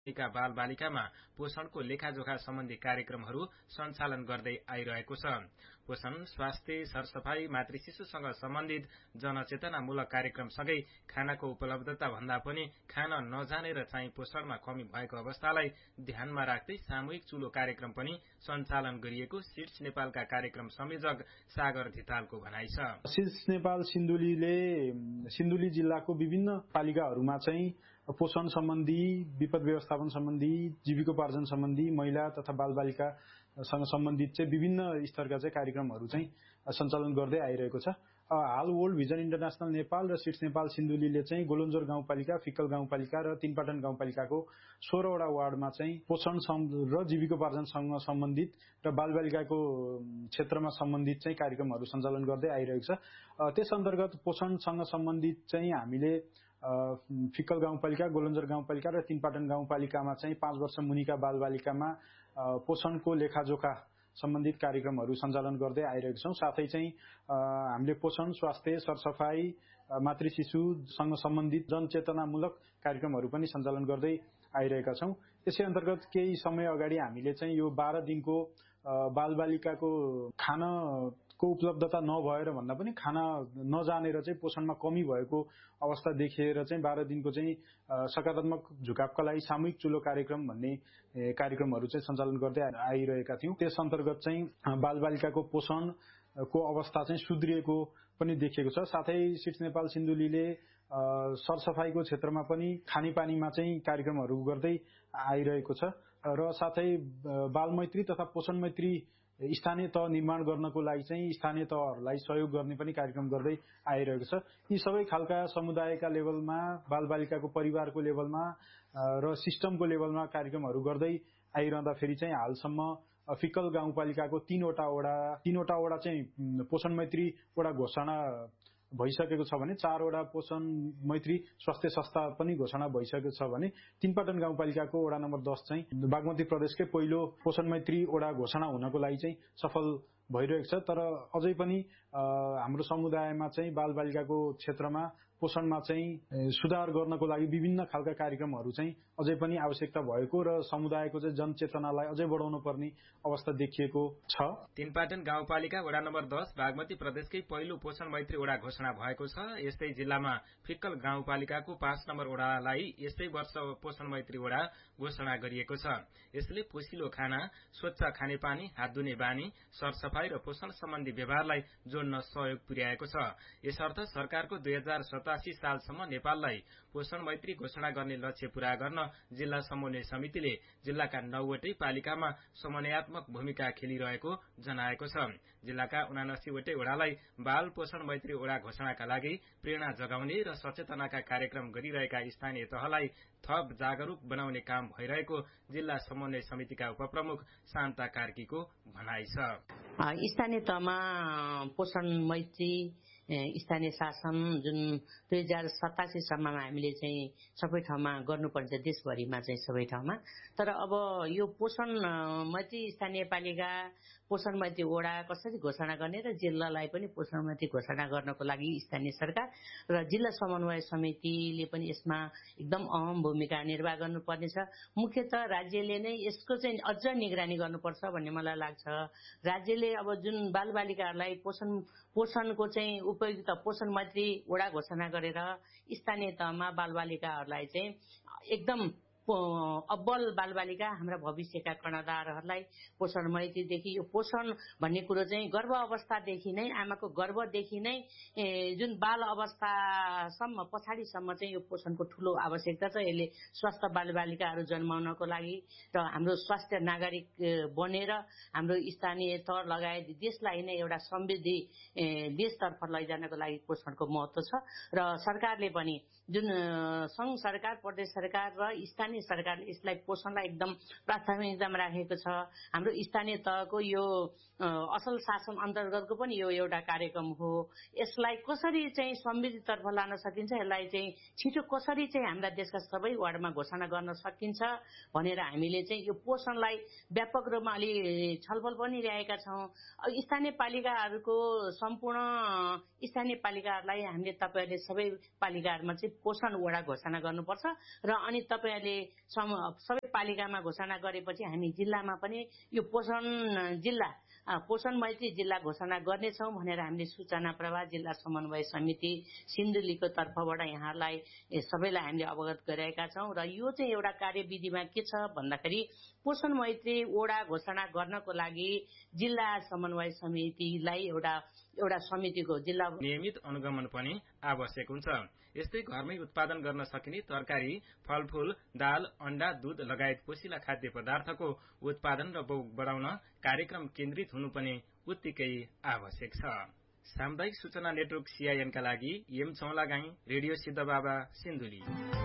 का बालबालिकामा पोषणको लेखाजोखा सम्बन्धी कार्यक्रमहरू सञ्चालन गर्दै आइरहेको छ। पोषण, स्वास्थ्य, सरसफाई, मातृशिशुसँग सम्बन्धित जनचेतनामूलक कार्यक्रमसँगै खानाको उपलब्धता भन्दा पनि खान नजानेर चाहिँ पोषणमा कमी भएको अवस्थालाई ध्यानमा राख्दै सामूहिक चुलो कार्यक्रम पनि सञ्चालन गरिएको सिड्स नेपालका कार्यक्रम संयोजक सागर धितालको भनाइ छ। सिड्स नेपाल सिन्धुली जिल्लाको विभिन्न पालिकाहरूमा चाहिँ पोषण सम्बन्धी, विपद व्यवस्थापन सम्बन्धी, जीविकोपार्जन सम्बन्धी, महिला तथा बालबालिकासँग सम्बन्धित चाहिँ विभिन्न स्तरका चाहिँ कार्यक्रमहरू चाहिँ सञ्चालन गर्दै आइरहेको छ। हाल वर्ल्ड भिजन इन्टरनेशनल नेपाल र सिड्स नेपाल सिन्धुलीले चाहिँ गोलन्जोर गाउँपालिका, फिक्कल गाउँपालिका र तीनपाटन गाउँपालिकाको 16 वटा वार्डमा चाहिँ पोषण र जीविकोपार्जनसँग सम्बन्धित र बालबालिकाको क्षेत्रमा सम्बन्धित चाहिँ कार्यक्रमहरू सञ्चालन गर्दै आइरहेको छ। त्यस अन्तर्गत पोषणसँग सम्बन्धित चाहिँ हामीले फिक्कल गाउँपालिका, गोलन्जर गाउँपालिका र तीनपाटन गाउँपालिकामा चाहिँ 5 वर्ष मुनिका बालबालिकामा पोषणको लेखाजोखा सम्बन्धित कार्यक्रमहरू सञ्चालन गर्दै आइरहेका छौं। साथै चाहिँ हामीले पोषण, स्वास्थ्य, सरसफाई, मातृशिशुसँग सम्बन्धित जनचेतनामूलक कार्यक्रमहरू पनि सञ्चालन गर्दै आइरहेका छौं। यसै अन्तर्गत केही समय अगाडि हामीले चाहिँ यो 12 दिनको बालबालिकाको खानाको उपलब्धता नभएर भन्दा पनि खाना नजानेर चाहिँ पोषणमा कमी भएको अवस्था देखिएर चाहिँ 12 दिनको चाहिँ सकारात्मक झुकावका लागि सामूहिक चुलो कार्यक्रम भन्ने कार्यक्रमहरू चाहिँ सञ्चालन गर्दै आइरहेका थियौं। त्यस अन्तर्गत चाहिँ बालबालिकाको पोषणको अवस्था चाहिँ सुध्रिएको पनि देखिएको छ। साथै सिड्स नेपाल सिन्धुलीले सरसफाईको क्षेत्रमा पनि खानेपानीमा चाहिँ कार्यक्रमहरू गर्दै आइरहेको छ र साथै बालमैत्री तथा पोषण मैत्री स्थानीय तह निर्माण गर्नको लागि चाहिँ स्थानीय तहहरूलाई सहयोग गर्ने पनि कार्यक्रम गर्दै आइरहेको छ। यी सबै खालका समुदायका लेभलमा, बालबालिकाको परिवारको लेभलमा र सिस्टमको लेभलमा कार्यक्रमहरू गर्दै आइरहँदा फेरि चाहिँ हालसम्म फिक्कल गाउँपालिकाको 3 वटा चाहिँ पोषण मैत्री वटा घोषणा भइसकेको छ भने 4 वटा पोषण मैत्री स्वास्थ्य संस्था पनि घोषणा भइसकेको छ भने तीनपाटन गाउँपालिकाको वडा नम्बर 10 चाहिँ बागमती प्रदेशकै पहिलो पोषण मैत्री वडा घोषणा हुनको लागि चाहिँ सफल भइरहेको छ। तर अझै पनि हाम्रो समुदायमा चाहिँ बालबालिकाको क्षेत्रमा पोषणमा चाहिँ सुधार गर्नको लागि विभिन्न खालका कार्यक्रमहरू चाहिँ अझै पनि आवश्यकता भएको र समुदायको चाहिँ जनचेतनालाई अझै बढाउन पर्ने अवस्था देखिएको छ। तीनपाटन गाउँपालिका वडा नम्बर 10 बागमती प्रदेशकै पहिलो पोषण मैत्री वडा घोषणा भएको छ। यस्तै जिल्लामा फिक्कल गाउँपालिकाको 5 नम्बर वडालाई यस्तै वर्ष पोषण मैत्री वडा घोषणा गरिएको छ। यसले पोषिलो खाना, स्वच्छ खानेपानी, हात धुने बानी, सरसफाई र पोषण सम्बन्धी व्यवहारलाई जोड्न सहयोग पुर्याएको छ। यसर्थ सरकारको 2087 सालसम्म नेपाललाई पोषण मैत्री घोषणा गर्ने लक्ष्य पूरा गर्न जिल्ला समन्वय समितिले जिल्लाका 9 वटै पालिकामा समन्वयात्मक भूमिका खेलिरहेको जनाएको छ। जिल्लाका 79 वटै वडालाई बाल पोषण मैत्री वडा घोषणाका लागि प्रेरणा जगाउने र सचेतनाका कार्यक्रम गरिरहेका स्थानीय तहलाई थप जागरूक बनाउने काम भइरहेको जिल्ला समन्वय समितिका उपप्रमुख शान्ता कार्कीको भनाइ छ। स्थानीय तहमा पोषण मैत्री स्थानीय शासन जुन 2087 सम्ममा हामीले चाहिँ सबै ठाउँमा गर्नुपर्छ, देशभरिमा चाहिँ सबै ठाउँमा। तर अब यो पोषण मैत्री स्थानीय पालिका, पोषण मैत्री वडा कसरी घोषणा गर्ने र जिल्लालाई पनि पोषण मैत्री घोषणा गर्नको लागि स्थानीय सरकार र जिल्ला समन्वय समितिले पनि यसमा एकदम अहम भूमिका निर्वाह गर्नुपर्नेछ। मुख्यतः राज्यले नै यसको चाहिँ अझ निगरानी गर्नुपर्छ भन्ने मलाई लाग्छ। राज्यले अब जुन बालबालिकाहरूलाई पोषणको चाहिँ उपयुक्त पोषण मैत्री वडा घोषणा गरेर स्थानीय तहमा बालबालिकाहरूलाई चाहिँ एकदम अब्बल बालबालिका हाम्रा भविष्यका कर्णधारहरूलाई पोषण मैत्रीदेखि यो पोषण भन्ने कुरो चाहिँ गर्भ अवस्थादेखि नै, आमाको गर्भदेखि नै जुन बाल अवस्थासम्म पछाडिसम्म चाहिँ यो पोषणको ठूलो आवश्यकता छ। यसले स्वस्थ बालबालिकाहरू जन्माउनको लागि र हाम्रो स्वास्थ्य नागरिक बनेर हाम्रो स्थानीय तह लगायत देशलाई नै एउटा समृद्धि देशतर्फ लैजानको लागि पोषणको महत्त्व छ। र सरकारले पनि जुन संघ सरकार, प्रदेश सरकार र स्थानीय सरकारले यसलाई पोषणलाई एकदम प्राथमिकतामा राखेको छ। हाम्रो स्थानीय तहको यो असल शासन अन्तर्गतको पनि यो एउटा कार्यक्रम हो। यसलाई कसरी चाहिँ समृद्धितर्फ लान सकिन्छ, यसलाई चाहिँ छिटो कसरी चाहिँ हाम्रा देशका सबै वार्डमा घोषणा गर्न सकिन्छ भनेर हामीले चाहिँ यो पोषणलाई व्यापक रूपमा अलि छलफल पनि रहेका छौँ। स्थानीय पालिकाहरूको सम्पूर्ण स्थानीय पालिकाहरूलाई हामीले तपाईहरूले सबै पालिकाहरूमा चाहिँ पोषण वडा घोषणा गर्नुपर्छ र अनि तपाईहरूले सबै पालिकामा घोषणा गरेपछि हामी जिल्लामा पनि यो पोषण मैत्री जिल्ला घोषणा गर्नेछौँ भनेर हामीले सूचना प्रवाह जिल्ला समन्वय समिति सिन्धुलीको तर्फबाट यहाँलाई सबैलाई हामीले अवगत गराएका छौँ। र यो चाहिँ एउटा कार्यविधिमा के छ भन्दाखेरि पोषण मैत्री वडा घोषणा गर्नको लागि जिल्ला समन्वय समितिलाई एउटा समितिको जिल्ला नियमित अनुगमन पनि आवश्यक हुन्छ। यस्तै घरमै उत्पादन गर्न सकिने तरकारी, फलफूल, दाल, अण्डा, दूध लगायत पोषिला खाद्य पदार्थको उत्पादन र बढाउन कार्यक्रम केन्द्रित हुनु पनि उत्तिकै आवश्यक छ। सामुदायिक सूचना नेटवर्क CIN का लागि एम चौलागाई, रेडियो सिद्धबाबा, सिन्धुली।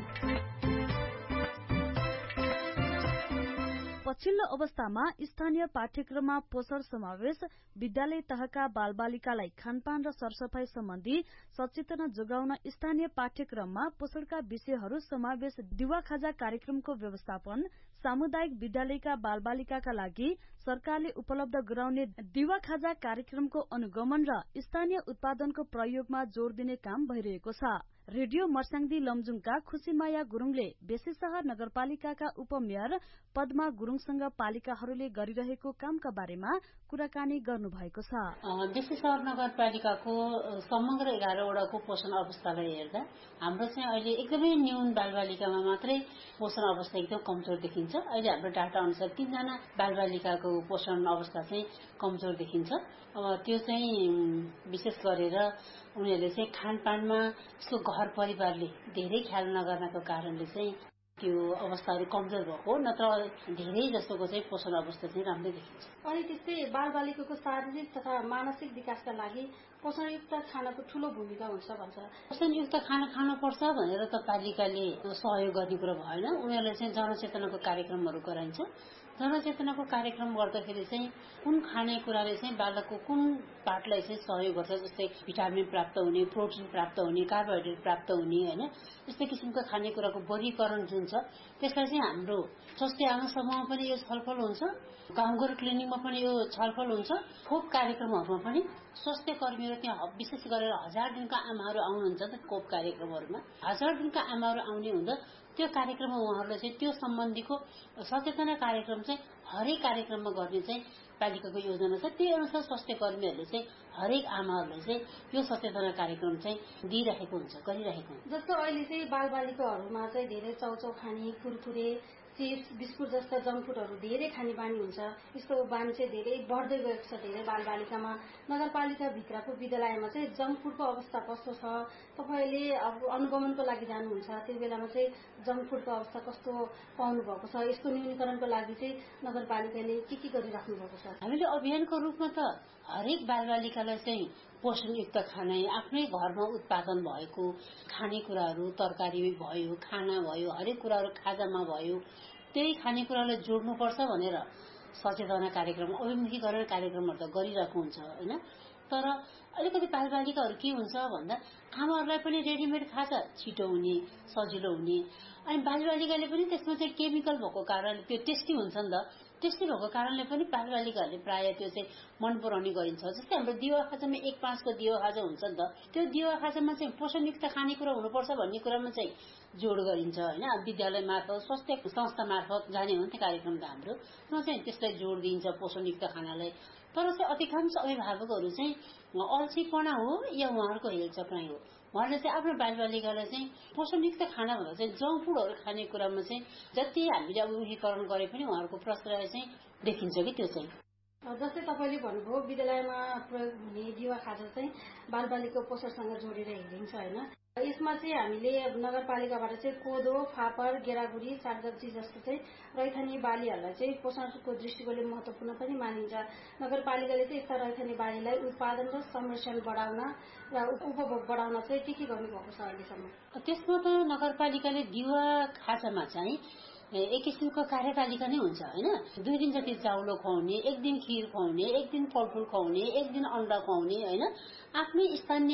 पछिल्लो अवस्थामा स्थानीय पाठ्यक्रममा पोषण समावेश, विद्यालय तहका बालबालिकालाई खानपान र सरसफाई सम्बन्धी सचेतना जोगाउन स्थानीय पाठ्यक्रममा पोषणका विषयहरू समावेश, दिवा खाजा कार्यक्रमको व्यवस्थापन, सामुदायिक विद्यालयका बालबालिकाका लागि सरकारले उपलब्ध गराउने दिवा खाजा कार्यक्रमको अनुगमन र स्थानीय उत्पादनको प्रयोगमा जोड़ दिने काम भइरहेको छ। रेडियो मर्स्याङदी लमजुङका खुशीमाया गुरुङले बेसी शहर नगरपालिकाका उपमेयर पद्मा गुरुङसँग पालिकाहरूले गरिरहेको कामका बारेमा कुराकानी गर्नुभएको छ। बेसी शहर नगरपालिकाको समग्र 11 वडाको पोषण अवस्थालाई हेर्दा हाम्रो चाहिँ अहिले एकदमै न्यून बालबालिकामा मात्रै पोषण अवस्था एकदम कमजोर देखिन्छ। अहिले हाम्रो डाटा अनुसार 3 जना बालबालिकाको पोषण अवस्था चाहिँ कमजोर देखिन्छ। अब त्यो चाहिँ विशेष गरेर उनीहरूले चाहिँ खानपानमा यसको घर परिवारले धेरै ख्याल नगर्नको कारणले चाहिँ त्यो अवस्थाहरू कमजोर भएको, नत्र धेरै जसोको चाहिँ पोषण अवस्था चाहिँ राम्रै देखिन्छ। अनि त्यस्तै बालबालिकाको शारीरिक तथा मानसिक विकासका लागि पोषणयुक्त खानाको ठूलो भूमिका हुन्छ भन्छ। पोषणयुक्त खाना खानुपर्छ भनेर त पालिकाले सहयोग गर्ने कुरो भएन। उनीहरूले चाहिँ जनचेतनाको कार्यक्रमहरू गराइन्छ। जनचेतनाको कार्यक्रम गर्दाखेरि चाहिँ कुन खानेकुराले चाहिँ बालकको कुन पार्टलाई चाहिँ सहयोग गर्छ, जस्तै भिटामिन प्राप्त हुने, प्रोटिन प्राप्त हुने, कार्बोहाइड्रेट प्राप्त हुने, हैन, यस्तै किसिमको खानेकुराको वर्गीकरण जुन छ त्यसलाई चाहिँ हाम्रो स्वास्थ्य आमा समूहमा पनि यो छलफल हुन्छ, गाउँघर क्लिनिकमा पनि यो छलफल हुन्छ, खोप कार्यक्रमहरूमा पनि स्वास्थ्य कर्मीहरू त्यहाँ विशेष गरेर 1000 दिनका आमाहरू आउनुहुन्छ त खोप कार्यक्रमहरूमा 1000 दिनका आमाहरू आउने हुँदा त्यो कार्यक्रममा उहाँहरूले चाहिँ त्यो सम्बन्धीको सचेतना कार्यक्रम चाहिँ हरेक कार्यक्रममा गर्ने चाहिँ पालिकाको योजना छ। त्यही अनुसार स्वास्थ्य कर्मीहरूले चाहिँ हरेक आमाहरूलाई चाहिँ यो सचेतना कार्यक्रम चाहिँ दिइरहेको हुन्छ, गरिरहेको हुन्छ। जस्तो अहिले चाहिँ बालबालिकाहरूमा चाहिँ धेरै चाउचाउ खाने, कुरकुरे, चिप्स, बिस्कुट जस्ता जङ्क फुडहरू धेरै खाने बानी हुन्छ। यस्तो बानी चाहिँ धेरै बढ्दै गएको छ धेरै बालबालिकामा। नगरपालिका भित्रको विद्यालयमा चाहिँ जङ्क फुडको अवस्था कस्तो छ, तपाईँले अब अनुगमनको लागि जानुहुन्छ, त्यो बेलामा चाहिँ जङ्क फुडको अवस्था कस्तो पाउनु भएको छ, यसको न्यूनीकरणको लागि चाहिँ नगरपालिकाले के गरिराख्नु भएको छ? हामीले अभियानको रूपमा त हरेक बालबालिकालाई चाहिँ पोषणयुक्त खाना, आफ्नै घरमा उत्पादन भएको खानेकुराहरू, तरकारी भयो, खाना भयो, हरेक कुराहरू खाजामा भयो, त्यही खानेकुरालाई जोड्नुपर्छ भनेर सचेतना कार्यक्रम, अभिमुखीकरण कार्यक्रमहरू त गरिरहेको हुन्छ, हैन। तर अलिकति बालबालिकाहरू के हुन्छ भन्दा आमाहरूलाई पनि रेडिमेड खाजा छिटो हुने, सजिलो हुने, अनि बालबालिकाले पनि त्यसमा चाहिँ केमिकल भएको कारणले त्यो टेस्टी हुन्छ नि त, टेस्टी भएको कारणले पनि बालबालिकाहरूले प्राय त्यो चाहिँ मन पराउने गरिन्छ। जस्तै हाम्रो दिवा खाजामा 1/5 को दिवा खाजा हुन्छ नि त, त्यो दिवा खाजामा चाहिँ पोषणयुक्त खानेकुरा हुनुपर्छ भन्ने कुरामा चाहिँ जोड गरिन्छ, हैन। विद्यालय मार्फत, स्वास्थ्य संस्था मार्फत जाने हो नि त्यो कार्यक्रम त हाम्रो, चाहिँ त्यसलाई जोड दिइन्छ पोषणयुक्त खानालाई। तर चाहिँ अधिकांश अभिभावकहरू चाहिँ अल्छीपना हो या उहाँहरूको हेलचक्राइ हो, उहाँले चाहिँ आफ्नो बालबालिकालाई चाहिँ पोषणयुक्त खाना भन्दा चाहिँ जङ्क फुडहरू खाने कुरामा चाहिँ जति हामीले अभिमुखीकरण गरे पनि उहाँहरूको प्रश्रय चाहिँ देखिन्छ कि त्यो चाहिँ। जस्तै तपाईँले भन्नुभयो विद्यालयमा प्रयोग हुने दिवा खाजा चाहिँ बालबालिकाको पोषणसँग जोडेर हेरिन्छ, होइन। यसमा चाहिँ हामीले नगरपालिकाबाट चाहिँ कोदो, फापर, गेडागुडी, सागसब्जी जस्तो चाहिँ रैथानी बालीहरूलाई चाहिँ पोषणको दृष्टिकोणले महत्वपूर्ण पनि मानिन्छ। नगरपालिकाले चाहिँ यस्ता रैथानी बालीलाई उत्पादन र संरक्षण बढाउन र उपभोग बढाउन चाहिँ के गर्नुभएको छ अहिलेसम्म? त्यसमा त नगरपालिकाले दिवा खाजामा चाहिँ एक किसिमको कार्यतालिका नै हुन्छ, हैन। 2 दिन जति चाउलो खुवाउने, 1 दिन खीर खुवाउने, 1 दिन फलफूल खुवाउने, 1 दिन अण्डा खुवाउने, हैन। आफ्नै स्थानीय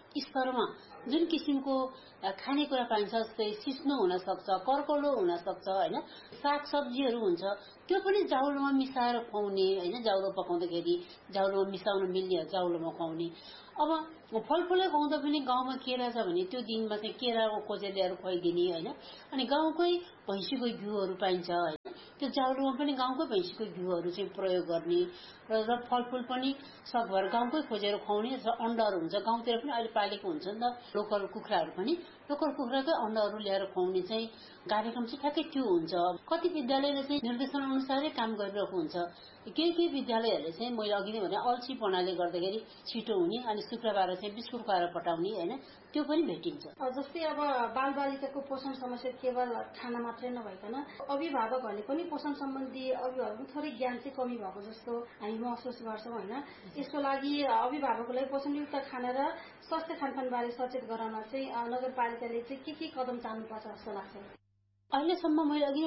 स्तरमा जुन किसिमको खानेकुरा पाइन्छ जस्तै सिस्नो हुन सक्छ, कर्कलो हुन सक्छ हैन, सागसब्जीहरू हुन्छ, त्यो पनि जाउलोमा मिसाएर खुवाउने हैन, जाउलो पकाउँदाखेरि जाउलोमा मिसाउन मिल्ने जाउलोमा खुवाउने। अब फलफुलै खुवाउँदा पनि गाउँमा केरा छ भने त्यो दिनमा चाहिँ केराको खोजेर ल्याएर खुवाइदिने हैन। अनि गाउँकै भैँसीको घिउहरू पाइन्छ हैन, त्यो जाउलोमा पनि गाउँकै भैँसीको घिउहरू चाहिँ प्रयोग गर्ने र फलफुल पनि सकभर गाउँकै खोजेर खुवाउने। र अण्डाहरू हुन्छ, गाउँतिर पनि अहिले पालेको हुन्छ नि त लोकल कुखुराहरू पनि, लोकल कुखुराकै अण्डाहरू ल्याएर खुवाउने चाहिँ कार्यक्रम चाहिँ ठ्याक्कै त्यो हुन्छ। कति विद्यालयले चाहिँ निर्देशन अनुसारै काम गरिरहेको हुन्छ, केही विद्यालयहरूले चाहिँ मैले अघि नै भने अल्छीपनाले गर्दाखेरि छिटो हुने अनि शुक्रबार चाहिँ बिस्कुट खुवाएर पठाउने हैन, त्यो पनि भेटिन्छ। जस्तै अब बालबालिकाको पोषण समस्या केवल खाना मात्रै नभइकन अभिभावकहरूले पनि पोषण सम्बन्धी अभिभावकको थोरै ज्ञान चाहिँ कमी भएको जस्तो हामी महसुस गर्छौँ हैन। यसको लागि अभिभावकलाई पोषणयुक्त खाना र स्वास्थ्य खानपान बारे सचेत गराउन चाहिँ नगरपालिकाले चाहिँ के कदम चाल्नुपर्छ जस्तो लाग्छ? अहिलेसम्म मैले अघि